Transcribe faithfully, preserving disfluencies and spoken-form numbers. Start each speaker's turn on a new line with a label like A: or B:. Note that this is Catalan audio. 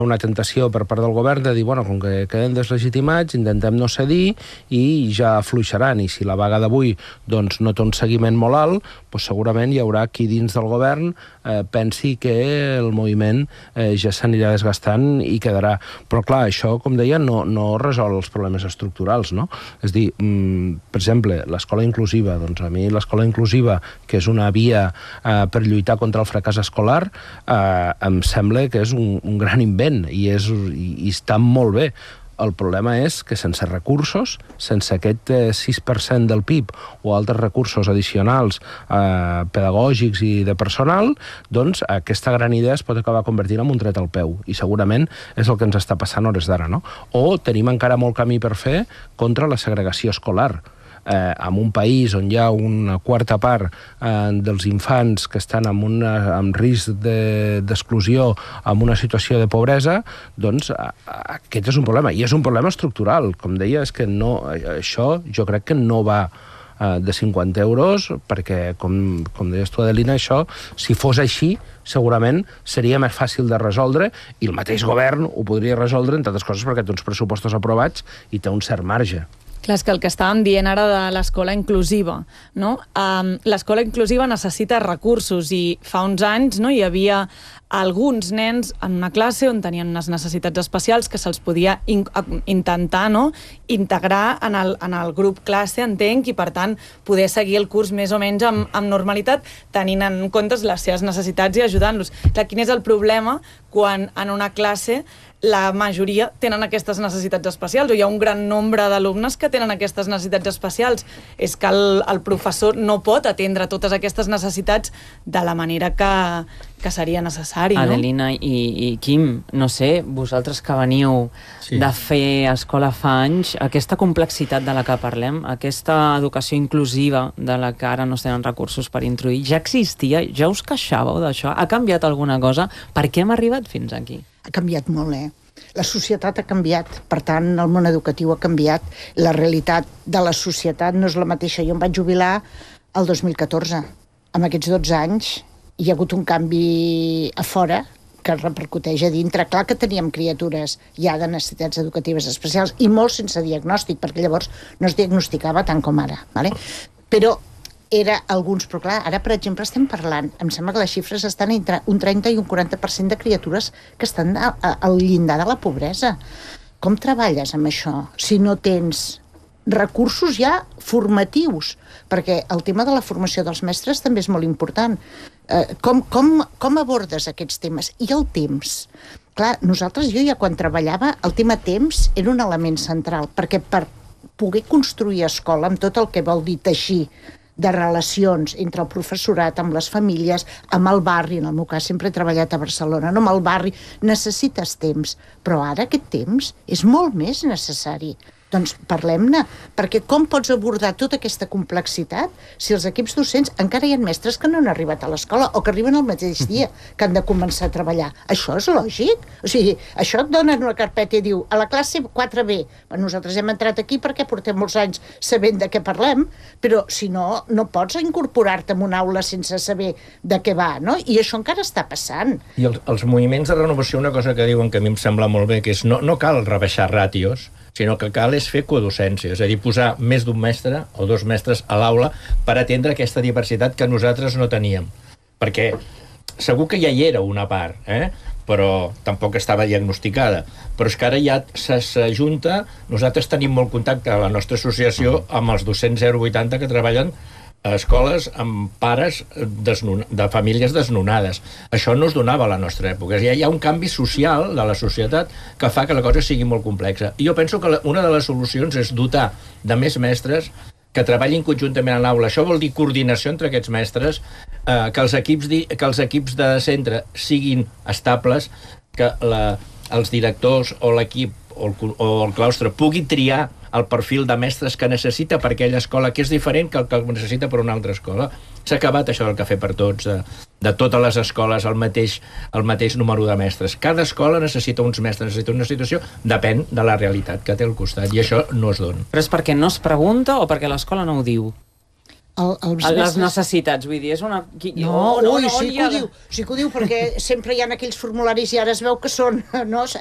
A: una tentació per part del govern de dir, bueno, com que queden deslegitimats, intentem no cedir i ja afluixaran. I si la vaga d'avui doncs, no té un seguiment molt alt, doncs segurament hi haurà qui dins del govern eh, pensi que el moviment eh, ja s'anirà desgastant i quedarà. Però clar, això, com deia, no, no resol els problemes estructurals, no? És dir, mm, per exemple, l'escola inclusiva. Doncs a mi l'escola inclusiva, que és una via eh, per lluitar contra el fracàs escolar, eh, em sembla que és un, un gran invent i, és, i, i està molt bé. El problema és que sense recursos, sense aquest eh, sis per cent del P I B o altres recursos addicionals eh, pedagògics i de personal, doncs aquesta gran idea es pot acabar convertint en un tret al peu. I segurament és el que ens està passant a hores d'ara, no? O tenim encara molt camí per fer contra la segregació escolar. Eh, en un país on hi ha una quarta part eh, dels infants que estan en, una, en risc d'exclusió, de, en una situació de pobresa, doncs a, a, aquest és un problema. I és un problema estructural. Com deia, és que no, això jo crec que no va eh, de cinquanta euros, perquè, com, com deies tu, Adelina, això, si fos així, segurament seria més fàcil de resoldre i el mateix govern ho podria resoldre, entre altres coses, perquè té uns pressupostos aprovats i té un cert marge.
B: Clar, és que el que estàvem dient ara de l'escola inclusiva, no? Um, l'escola inclusiva necessita recursos i fa uns anys, no, hi havia alguns nens en una classe on tenien unes necessitats especials que se'ls podia in intentar, no, integrar en el, en el grup classe, entenc, i per tant poder seguir el curs més o menys amb, amb normalitat, tenint en compte les seves necessitats i ajudant-los. Clar, quin és el problema quan en una classe la majoria tenen aquestes necessitats especials, o hi ha un gran nombre d'alumnes que tenen aquestes necessitats especials? És que el, el professor no pot atendre totes aquestes necessitats de la manera que, que seria necessari, no?
C: Adelina i, i Quim, no sé, vosaltres que veniu sí. de fer escola fa anys, aquesta complexitat de la que parlem, aquesta educació inclusiva de la que ara no es tenen recursos per introduir, ja existia? Ja us queixàveu d'això? Ha canviat alguna cosa? Per què hem arribat fins aquí?
D: Ha canviat molt, eh? La societat ha canviat, per tant, el món educatiu ha canviat. La realitat de la societat no és la mateixa. Jo em vaig jubilar el dos mil catorze. En aquests dotze anys hi ha hagut un canvi a fora que repercuteix a dintre. Clar que teníem criatures ja de necessitats educatives especials i molts sense diagnòstic, perquè llavors no es diagnosticava tant com ara. Vale? Però era alguns, però clar, ara, per exemple, estem parlant, em sembla que les xifres estan entre un trenta i un quaranta per cent de criatures que estan a, a, al llindar de la pobresa. Com treballes amb això si no tens recursos ja formatius? Perquè el tema de la formació dels mestres també és molt important. Eh, com, com, com abordes aquests temes? I el temps? Clar, nosaltres, jo ja quan treballava, el tema temps era un element central, perquè per poder construir escola amb tot el que vol dir teixir de relacions entre el professorat, amb les famílies, amb el barri, en el meu cas sempre he treballat a Barcelona, no amb el barri, necessites temps, però ara aquest temps és molt més necessari. Doncs parlem-ne, perquè com pots abordar tota aquesta complexitat si els equips docents encara hi ha mestres que no han arribat a l'escola o que arriben el mateix dia que han de començar a treballar? Això és lògic? O sigui, això et donen una carpeta i diu a la classe quatre B. Nosaltres hem entrat aquí perquè portem molts anys sabent de què parlem, però si no, no pots incorporar-te en una aula sense saber de què va, no? I això encara està passant.
E: I els, els moviments de renovació, una cosa que diuen que a mi em sembla molt bé, que és no, no cal rebaixar ràtios, sinó que cal és fer codocència, és a dir, posar més d'un mestre o dos mestres a l'aula per atendre aquesta diversitat que nosaltres no teníem. Perquè segur que ja hi era una part, eh? Però tampoc estava diagnosticada. Però és que ara ja s'ajunta, nosaltres tenim molt contacte a la nostra associació amb els docents zero vuitanta que treballen a escoles amb pares de famílies desnonades. Això no es donava a la nostra època. Ja hi ha un canvi social de la societat que fa que la cosa sigui molt complexa. I jo penso que una de les solucions és dotar de més mestres que treballin conjuntament a l'aula. Això vol dir coordinació entre aquests mestres, eh, que, els equips di, que els equips de centre siguin estables, que la, els directors o l'equip o el, o el claustre pugui triar el perfil de mestres que necessita per aquella escola, que és diferent que el que necessita per una altra escola. S'ha acabat això del cafè per tots, de, de totes les escoles, el mateix, el mateix número de mestres. Cada escola necessita uns mestres, necessita una situació, depèn de la realitat que té al costat, i això no es dona.
C: Però és perquè no es pregunta o perquè l'escola no ho diu?
D: El, els
C: Les
D: mestres...
C: necessitats, vull dir, és una...
D: No,
C: on,
D: ui,
C: on,
D: sí
C: on
D: que ho diu, sí que ho diu, perquè sempre hi ha aquells formularis i ara es veu que són, no?